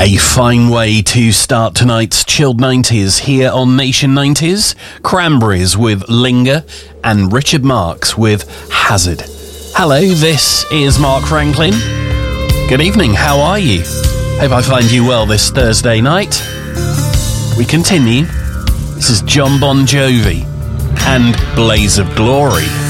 A fine way to start tonight's Chilled 90s here on Nation 90s. Cranberries with Linger and Richard Marx with Hazard. Hello, this is Mark Franklin. Good evening, how are you? Hope I find you well this Thursday night. We continue. This is John Bon Jovi and Blaze of Glory.